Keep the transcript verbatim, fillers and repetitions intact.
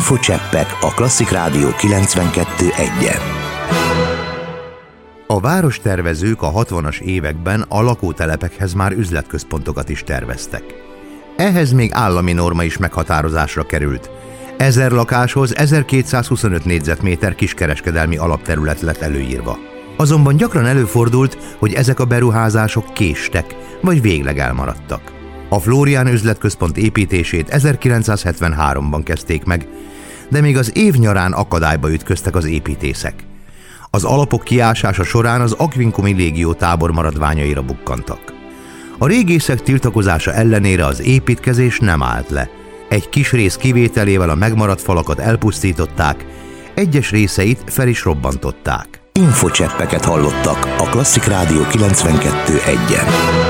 Infocseppek a Klasszik Rádió kilencvenkettő egyen. A várostervezők a hatvanas években a lakótelepekhez már üzletközpontokat is terveztek. Ehhez még állami norma is meghatározásra került. Ezer lakáshoz ezerkétszázhuszonöt négyzetméter kiskereskedelmi alapterület lett előírva. Azonban gyakran előfordult, hogy ezek a beruházások késtek, vagy végleg elmaradtak. A Flórián üzletközpont építését ezerkilencszázhetvenháromban kezdték meg, de még az év nyarán akadályba ütköztek az építészek. Az alapok kiásása során az Aquincumi légió tábor maradványaira bukkantak. A régészek tiltakozása ellenére az építkezés nem állt le. Egy kis rész kivételével a megmaradt falakat elpusztították, egyes részeit fel is robbantották. Infocseppeket hallottak a Klasszik Rádió kilencvenkettő egyen.